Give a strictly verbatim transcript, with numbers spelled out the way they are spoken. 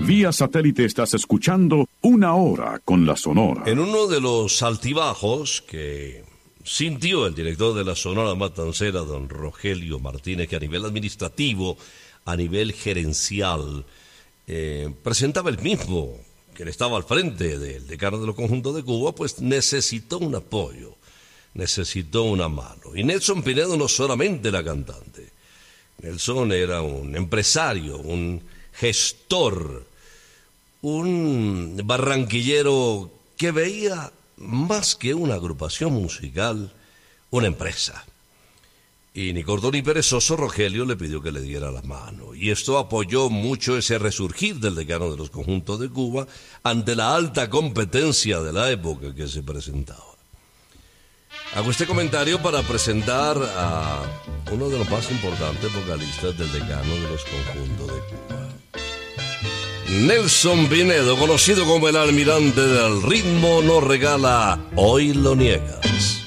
Vía satélite estás escuchando Una Hora con la Sonora. En uno de los altibajos que sintió el director de la Sonora Matancera, don Rogelio Martínez, que a nivel administrativo, a nivel gerencial, eh, presentaba el mismo, que él estaba al frente del decano de los conjuntos de Cuba, pues necesitó un apoyo, necesitó una mano. Y Nelson Pinedo no solamente era cantante, Nelson era un empresario, un gestor, un barranquillero que veía más que una agrupación musical, una empresa. Y ni corto ni perezoso, Rogelio le pidió que le diera la mano. Y esto apoyó mucho ese resurgir del decano de los conjuntos de Cuba ante la alta competencia de la época que se presentaba. Hago este comentario para presentar a uno de los más importantes vocalistas del decano de los conjuntos de Cuba. Nelson Pinedo, conocido como el almirante del ritmo, nos regala Hoy lo niegas.